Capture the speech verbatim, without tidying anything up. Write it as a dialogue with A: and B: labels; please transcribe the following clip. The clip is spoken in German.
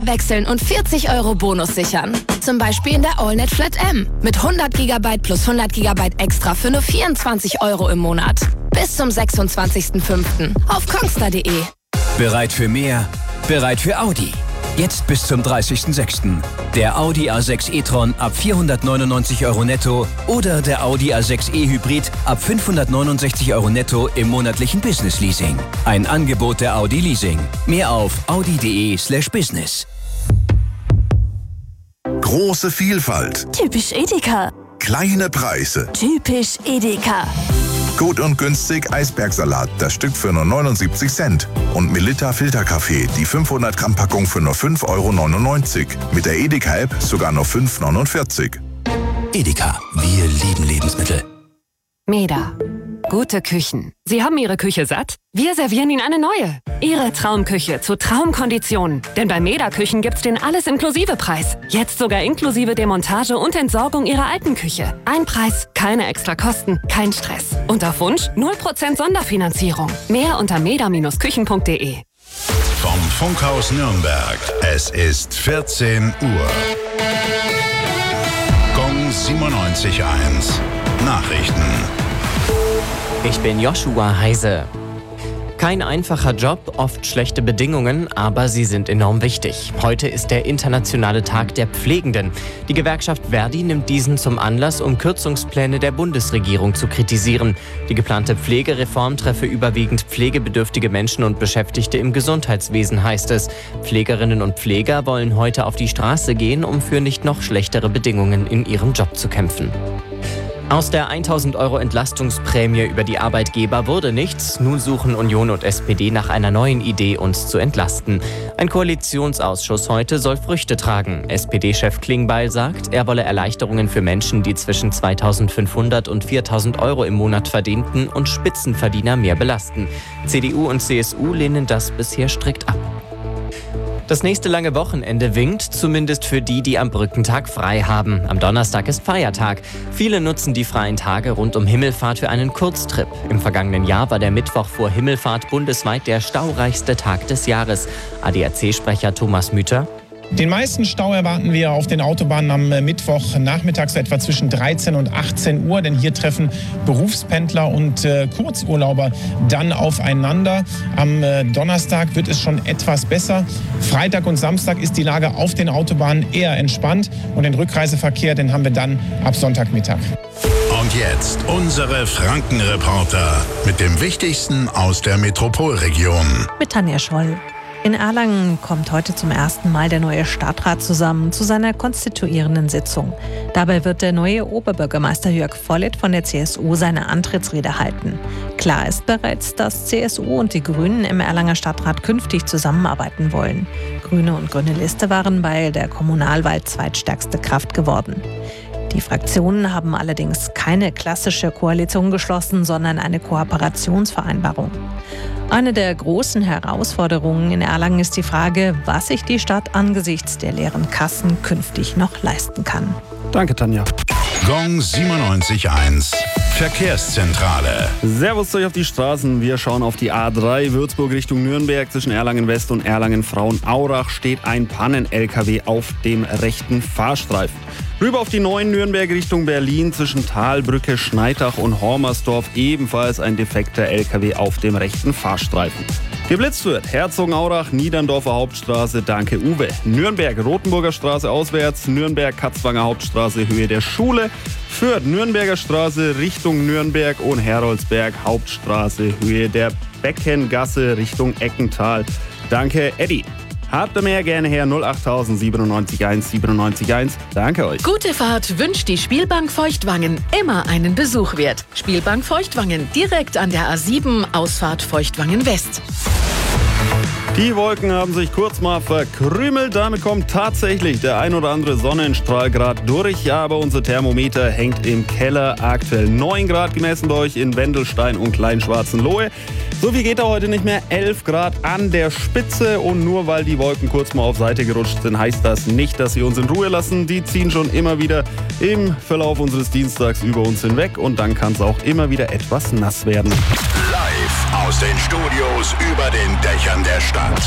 A: wechseln und vierzig Euro Bonus sichern. Zum Beispiel in der AllNet Flat M mit hundert Gigabyte plus hundert Gigabyte extra für nur vierundzwanzig Euro im Monat. Bis zum sechsundzwanzigsten fünften auf kongstar punkt de.
B: Bereit für mehr? Bereit für Audi. Jetzt bis zum dreißigsten sechsten Der Audi A sechs e-tron ab vierhundertneunundneunzig Euro netto oder der Audi A sechs e-Hybrid ab fünfhundertneunundsechzig Euro netto im monatlichen Business Leasing. Ein Angebot der Audi Leasing. Mehr auf audi punkt de slash business.
C: Große Vielfalt.
D: Typisch Edeka.
C: Kleine Preise.
D: Typisch Edeka.
C: Gut und günstig Eisbergsalat, das Stück für nur neunundsiebzig Cent. Und Melitta Filterkaffee, die fünfhundert Gramm Packung für nur fünf Euro neunundneunzig. Mit der Edeka-App sogar nur fünf Euro neunundvierzig.
B: Edeka, wir lieben Lebensmittel.
E: Meda. Gute Küchen. Sie haben Ihre Küche satt? Wir servieren Ihnen eine neue. Ihre Traumküche zu Traumkonditionen. Denn bei Meda Küchen gibt's den Alles-Inklusive-Preis. Jetzt sogar inklusive Demontage und Entsorgung Ihrer alten Küche. Ein Preis, keine extra Kosten, kein Stress. Und auf Wunsch null Prozent Sonderfinanzierung. Mehr unter meda Bindestrich küchen punkt de.
F: Vom Funkhaus Nürnberg. Es ist vierzehn Uhr. Gong siebenundneunzig Komma eins. Nachrichten.
G: Ich bin Joshua Heise. Kein einfacher Job, oft schlechte Bedingungen, aber sie sind enorm wichtig. Heute ist der internationale Tag der Pflegenden. Die Gewerkschaft Verdi nimmt diesen zum Anlass, um Kürzungspläne der Bundesregierung zu kritisieren. Die geplante Pflegereform treffe überwiegend pflegebedürftige Menschen und Beschäftigte im Gesundheitswesen, heißt es. Pflegerinnen und Pfleger wollen heute auf die Straße gehen, um für nicht noch schlechtere Bedingungen in ihrem Job zu kämpfen. Aus der tausend Euro Entlastungsprämie über die Arbeitgeber wurde nichts. Nun suchen Union und S P D nach einer neuen Idee, uns zu entlasten. Ein Koalitionsausschuss heute soll Früchte tragen. S P D-Chef Klingbeil sagt, er wolle Erleichterungen für Menschen, die zwischen zweitausendfünfhundert und viertausend Euro im Monat verdienten und Spitzenverdiener mehr belasten. C D U und C S U lehnen das bisher strikt ab. Das nächste lange Wochenende winkt, zumindest für die, die am Brückentag frei haben. Am Donnerstag ist Feiertag. Viele nutzen die freien Tage rund um Himmelfahrt für einen Kurztrip. Im vergangenen Jahr war der Mittwoch vor Himmelfahrt bundesweit der staureichste Tag des Jahres. A D A C-Sprecher Thomas Müther.
H: Den meisten Stau erwarten wir auf den Autobahnen am Mittwoch nachmittags etwa zwischen dreizehn und achtzehn Uhr, denn hier treffen Berufspendler und äh, Kurzurlauber dann aufeinander. Am äh, Donnerstag wird es schon etwas besser. Freitag und Samstag ist die Lage auf den Autobahnen eher entspannt und den Rückreiseverkehr, den haben wir dann ab Sonntagmittag.
F: Und jetzt unsere Frankenreporter mit dem Wichtigsten aus der Metropolregion.
I: Mit Tanja Scholl. In Erlangen kommt heute zum ersten Mal der neue Stadtrat zusammen zu seiner konstituierenden Sitzung. Dabei wird der neue Oberbürgermeister Jörg Volleth von der C S U seine Antrittsrede halten. Klar ist bereits, dass C S U und die Grünen im Erlanger Stadtrat künftig zusammenarbeiten wollen. Grüne und Grüne Liste waren bei der Kommunalwahl zweitstärkste Kraft geworden. Die Fraktionen haben allerdings keine klassische Koalition geschlossen, sondern eine Kooperationsvereinbarung. Eine der großen Herausforderungen in Erlangen ist die Frage, was sich die Stadt angesichts der leeren Kassen künftig noch leisten kann.
J: Danke, Tanja.
F: Gong siebenundneunzig Komma eins. Verkehrszentrale.
J: Servus euch auf die Straßen. Wir schauen auf die A drei Würzburg Richtung Nürnberg. Zwischen Erlangen West und Erlangen Frauenaurach steht ein Pannen-L K W auf dem rechten Fahrstreifen. Rüber auf die neun Nürnberg Richtung Berlin zwischen Talbrücke, Schneidach und Hormersdorf ebenfalls ein defekter L K W auf dem rechten Fahrstreifen. Geblitzt wird Herzogenaurach, Niederndorfer Hauptstraße, danke Uwe. Nürnberg, Rothenburger Straße auswärts, Nürnberg, Katzwanger Hauptstraße, Höhe der Schule. Fürth, Nürnberger Straße Richtung Nürnberg und Heroldsberg, Hauptstraße, Höhe der Beckengasse Richtung Eckental. Danke Eddie. Habt ihr mehr, gerne her null acht null null sieben neun eins sieben neun eins. Danke euch.
K: Gute Fahrt wünscht die Spielbank Feuchtwangen. Immer einen Besuch wert. Spielbank Feuchtwangen, direkt an der A sieben, Ausfahrt Feuchtwangen West.
J: Die Wolken haben sich kurz mal verkrümelt. Damit kommt tatsächlich der ein oder andere Sonnenstrahl gerade durch. Aber unser Thermometer hängt im Keller. Aktuell neun Grad gemessen bei euch in Wendelstein und Kleinschwarzenlohe. So viel geht da heute nicht mehr. elf Grad an der Spitze. Und nur weil die Wolken kurz mal auf Seite gerutscht sind, heißt das nicht, dass sie uns in Ruhe lassen. Die ziehen schon immer wieder im Verlauf unseres Dienstags über uns hinweg. Und dann kann es auch immer wieder etwas nass werden.
F: Live aus den Studios über den Dächern der Stadt.